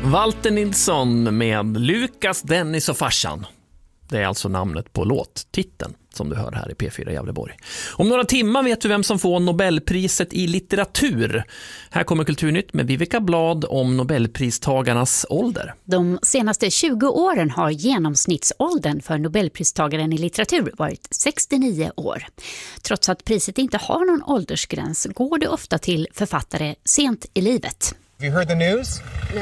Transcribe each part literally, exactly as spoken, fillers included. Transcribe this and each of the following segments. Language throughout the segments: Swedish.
Walter Nilsson med Lukas, Dennis och farsan. Det är alltså namnet på låttiteln som du hör här i P fyra Gävleborg. Om några timmar vet du vem som får Nobelpriset i litteratur. Här kommer Kulturnytt med Vivica Blad om Nobelpristagarnas ålder. De senaste tjugo åren har genomsnittsåldern för Nobelpristagaren i litteratur varit sextionio år. Trots att priset inte har någon åldersgräns går det ofta till författare sent i livet. Have you heard the news? No.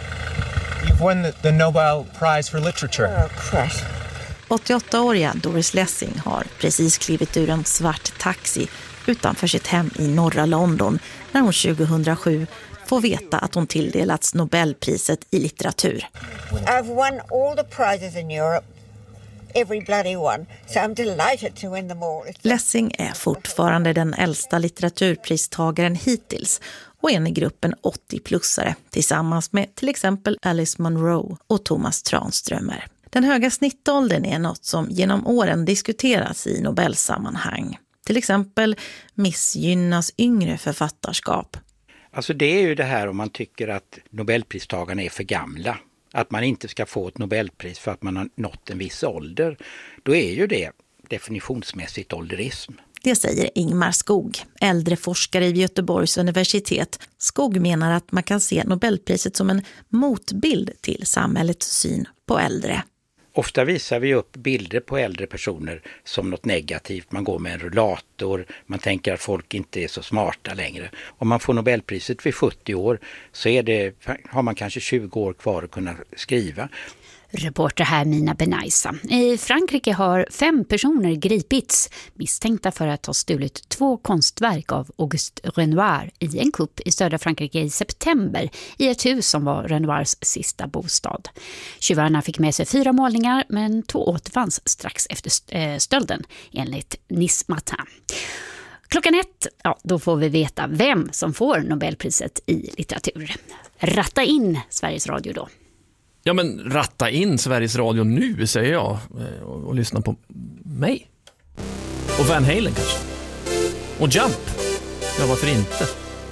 You've won the, the Nobel Prize for Literature. Oh, crush. åttioåttaåriga Doris Lessing har precis klivit ur en svart taxi utanför sitt hem i norra London när hon tjugohundrasju får veta att hon tilldelats Nobelpriset i litteratur. I've won all the prizes in Europe. Every bloody one. So I'm delighted to win them all. Lessing är fortfarande den äldsta litteraturpristagaren hittills och en i gruppen åttio-plussare tillsammans med till exempel Alice Munro och Thomas Tranströmer. Den höga snittåldern är något som genom åren diskuteras i Nobelsammanhang. Till exempel missgynnas yngre författarskap. Alltså det är ju det här om man tycker att Nobelpristagarna är för gamla. Att man inte ska få ett Nobelpris för att man har nått en viss ålder. Då är ju det definitionsmässigt ålderism. Det säger Ingmar Skog, äldre forskare vid Göteborgs universitet. Skog menar att man kan se Nobelpriset som en motbild till samhällets syn på äldre. Ofta visar vi upp bilder på äldre personer som något negativt. Man går med en rullator, man tänker att folk inte är så smarta längre. Om man får Nobelpriset vid sjuttio år så är det, har man kanske tjugo år kvar att kunna skriva. Reporter här Mina Benaisa. I Frankrike har fem personer gripits misstänkta för att ha stulit två konstverk av Auguste Renoir i en kupp i södra Frankrike i september i ett hus som var Renoirs sista bostad. Tjuvarna fick med sig fyra målningar men två återfanns strax efter stölden enligt Nice Matin. Klockan ett, ja, då får vi veta vem som får Nobelpriset i litteratur. Ratta in Sveriges Radio då. Ja, men ratta in Sveriges Radio nu, säger jag, och, och lyssna på mig. Och Van Halen kanske. Och Jump. Ja, varför inte?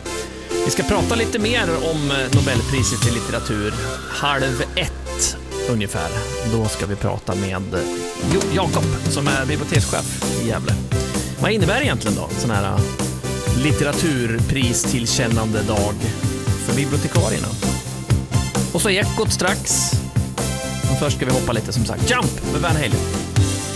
Vi ska prata lite mer om Nobelpriset i litteratur. Halv ett ungefär. Då ska vi prata med Jakob som är bibliotekschef i Gävle. Vad innebär egentligen då sån här litteraturpris tillkännande dag för bibliotekarierna? Och så Ekot strax. Men först ska vi hoppa lite som sagt. Jump med Van Halen.